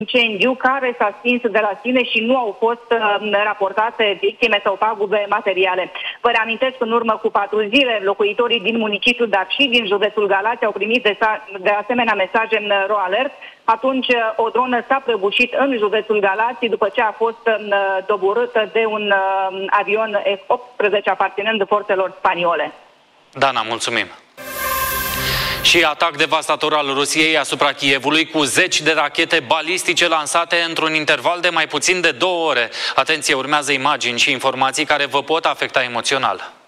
incendiu care s-a stins de la sine și nu au fost raportate victime sau pagube materiale. Vă reamintesc, în urmă cu 4 zile, locuitorii din municipiul, dar și din județul Galați au primit de asemenea mesaje în RoAlert. Atunci o dronă s-a prăbușit în județul Galați după ce a fost doborâtă de un avion F-18 aparținând forțelor spaniole. Dana, mulțumim! Și atac devastator al Rusiei asupra Kievului cu 10 de rachete balistice lansate într-un interval de mai puțin de 2 ore. Atenție, urmează imagini și informații care vă pot afecta emoțional.